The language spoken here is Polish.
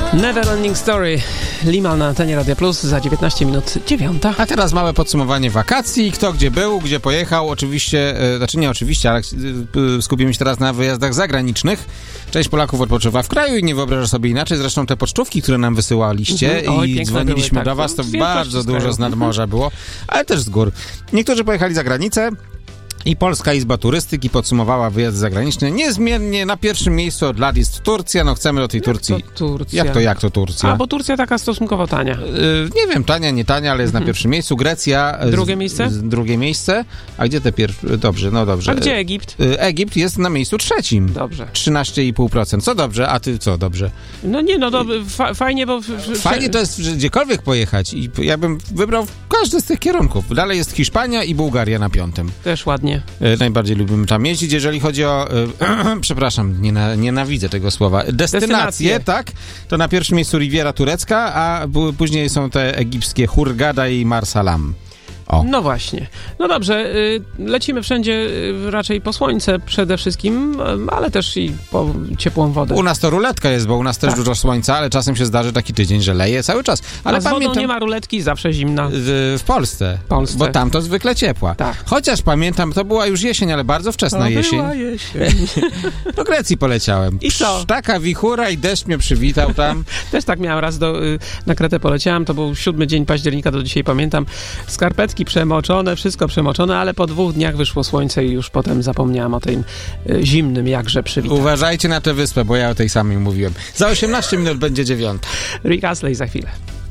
Neverending Story. Limal na antenie Radia Plus za 19 minut 9. A teraz małe podsumowanie wakacji. Kto gdzie był, gdzie pojechał. Oczywiście, nie oczywiście, ale skupimy się teraz na wyjazdach zagranicznych. Część Polaków odpoczywa w kraju i nie wyobraża sobie inaczej. Zresztą te pocztówki, które nam wysyłaliście i dzwoniliśmy były, do was, to bardzo dużo z nadmorza było, ale też z gór. Niektórzy pojechali za granicę. I Polska Izba Turystyki podsumowała wyjazd zagraniczny. Niezmiennie na pierwszym miejscu od lat jest Turcja. No chcemy do tej Turcji. Jak to Turcja? Bo Turcja taka stosunkowo tania. Nie wiem, tania, nie tania, ale jest na pierwszym miejscu. Grecja. Drugie miejsce? Drugie miejsce. A gdzie te pierwsze? Dobrze. A gdzie Egipt? Egipt jest na miejscu trzecim. Dobrze. 13,5%. Co dobrze? A ty co dobrze? Fajnie, bo... Fajnie to jest gdziekolwiek pojechać. I ja bym wybrał każdy z tych kierunków. Dalej jest Hiszpania i Bułgaria na 5. Też ładnie. Najbardziej lubimy tam jeździć. Jeżeli chodzi o przepraszam, nienawidzę tego słowa. Destynacje, tak? To na pierwszym miejscu Riviera Turecka, a później są te egipskie Hurghada i Marsalam. O. No właśnie. No dobrze, lecimy wszędzie raczej po słońce przede wszystkim, ale też i po ciepłą wodę. U nas to ruletka jest, bo u nas też dużo słońca, ale czasem się zdarzy taki tydzień, że leje cały czas. Ale z wodą nie ma ruletki, zawsze zimna. W Polsce. Bo tam to zwykle ciepła. Tak. Chociaż pamiętam, to była już jesień, ale bardzo wczesna jesień. Była jesień. Do Grecji poleciałem. I co? Taka wichura i deszcz mnie przywitał tam. Też tak miałem raz na Kretę poleciałem, to był 7 dzień października, do dzisiaj pamiętam. Skarpetki przemoczone, wszystko przemoczone, ale po 2 dniach wyszło słońce i już potem zapomniałam o tym zimnym jakże przywitaniu. Uważajcie na tę wyspę, bo ja o tej samej mówiłem. Za 18 minut będzie 9. Rick Astley za chwilę.